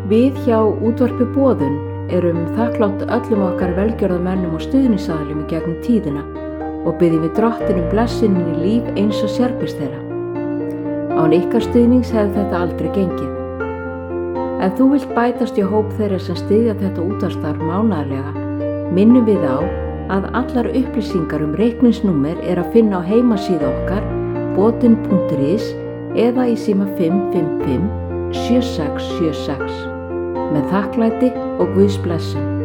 Við hjá Útvarpi Boðun erum þakklátt öllum okkar velgjörðamönnum og stuðningsaðilum í gegnum tíðina og biðjum við Drottin blessun inn í líf eins og sérbýst þeirra. Án ykkar stuðnings hefði þetta aldrei gengið. Ef þú vilt bætast í hóp þeirra sem styðja þetta útvarpsstarf mánaðarlega, minnum við á að allar upplýsingar reikningsnúmer að finna á heimasíðu okkar boðun.is eða í síma 555 7676. Með þakklæti og Guðs blessun.